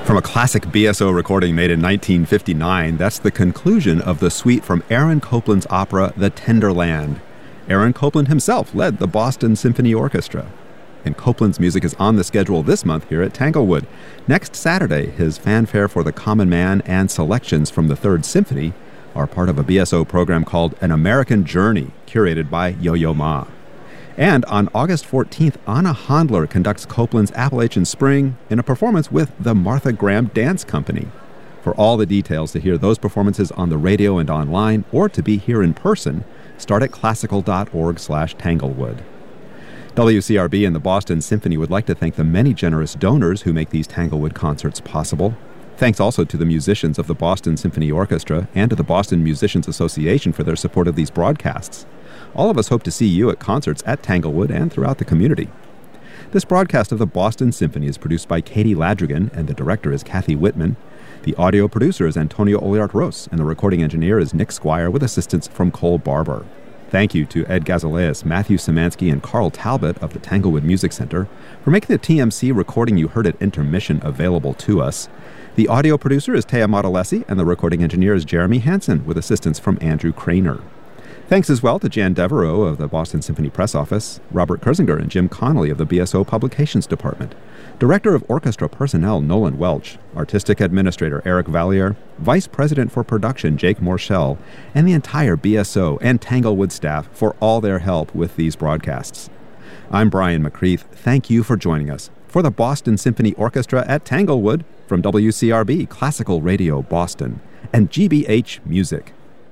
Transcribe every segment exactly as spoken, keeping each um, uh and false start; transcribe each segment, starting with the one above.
From a classic B S O recording made in nineteen fifty-nine, that's the conclusion of the suite from Aaron Copland's opera, The Tender Land. Aaron Copland himself led the Boston Symphony Orchestra. And Copland's music is on the schedule this month here at Tanglewood. Next Saturday, his fanfare for the Common Man and selections from the Third Symphony are part of a B S O program called An American Journey, curated by Yo-Yo Ma. And on August fourteenth, Anna Handler conducts Copland's Appalachian Spring in a performance with the Martha Graham Dance Company. For all the details to hear those performances on the radio and online, or to be here in person, start at classical.org slash Tanglewood. W C R B and the Boston Symphony would like to thank the many generous donors who make these Tanglewood concerts possible. Thanks also to the musicians of the Boston Symphony Orchestra and to the Boston Musicians Association for their support of these broadcasts. All of us hope to see you at concerts at Tanglewood and throughout the community. This broadcast of the Boston Symphony is produced by Katie Ladrigan, and the director is Kathy Whitman. The audio producer is Antonio Oliart-Ros, and the recording engineer is Nick Squire with assistance from Cole Barber. Thank you to Ed Gazaleas, Matthew Szymanski, and Carl Talbot of the Tanglewood Music Center for making the T M C recording you heard at intermission available to us. The audio producer is Taya Modalesi, and the recording engineer is Jeremy Hansen with assistance from Andrew Craner. Thanks as well to Jan Devereaux of the Boston Symphony Press Office, Robert Kurzinger and Jim Connolly of the B S O Publications Department, Director of Orchestra Personnel Nolan Welch, Artistic Administrator Eric Valliere, Vice President for Production Jake Morshell, and the entire B S O and Tanglewood staff for all their help with these broadcasts. I'm Brian McCreath. Thank you for joining us for the Boston Symphony Orchestra at Tanglewood from W C R B Classical Radio Boston and G B H Music.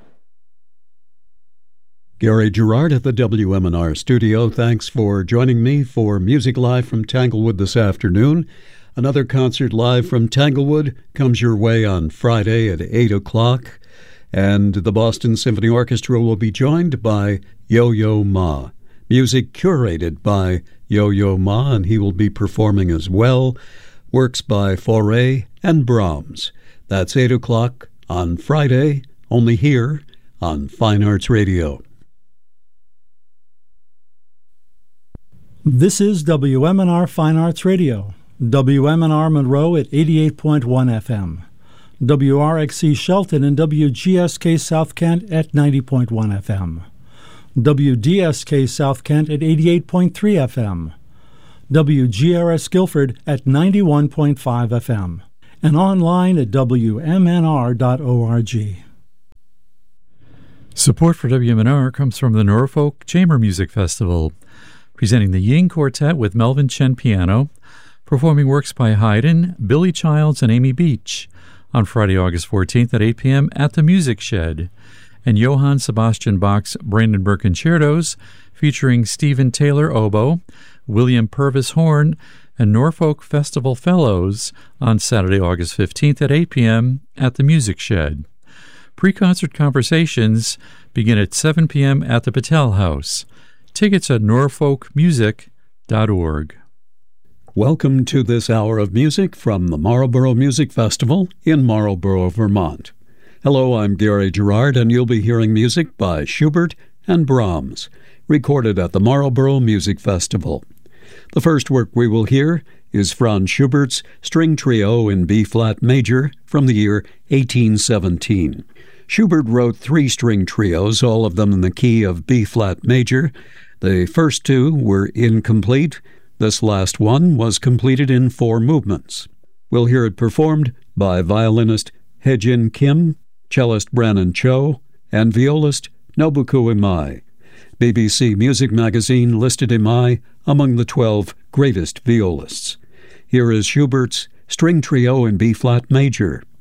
Gary Gerard at the W M N R studio. Thanks for joining me for Music Live from Tanglewood this afternoon. Another concert live from Tanglewood comes your way on Friday at eight o'clock, and the Boston Symphony Orchestra will be joined by Yo-Yo Ma. Music curated by Yo-Yo Ma, and he will be performing as well. Works by Fauré and Brahms. That's eight o'clock on Friday, only here on Fine Arts Radio. This is W M N R Fine Arts Radio, W M N R Monroe at eighty-eight point one F M, W R X C Shelton and W G S K South Kent at ninety point one F M, W D S K South Kent at eighty-eight point three F M, W G R S Guilford at ninety-one point five F M, and online at W M N R dot org. Support for W M N R comes from the Norfolk Chamber Music Festival, presenting the Ying Quartet with Melvin Chen piano, performing works by Haydn, Billy Childs, and Amy Beach on Friday, August fourteenth at eight p.m. at the Music Shed, and Johann Sebastian Bach's Brandenburg Concertos featuring Stephen Taylor oboe, William Purvis horn, and Norfolk Festival Fellows on Saturday, August fifteenth at eight p.m. at the Music Shed. Pre-concert conversations begin at seven p.m. at the Patel House. Tickets at norfolk music dot org. Welcome to this hour of music from the Marlborough Music Festival in Marlborough, Vermont. Hello, I'm Gary Gerard, and you'll be hearing music by Schubert and Brahms, recorded at the Marlborough Music Festival. The first work we will hear is Franz Schubert's String Trio in B-flat major from the year eighteen seventeen. Schubert wrote three string trios, all of them in the key of B-flat major. The first two were incomplete. This last one was completed in four movements. We'll hear it performed by violinist Haejin Kim, cellist Brannon Cho, and violist Nobuko Imai. B B C Music Magazine listed Imai among the twelve greatest violists. Here is Schubert's String Trio in B-flat major.